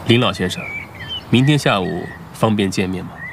林老先生，明天下午方便见面吗？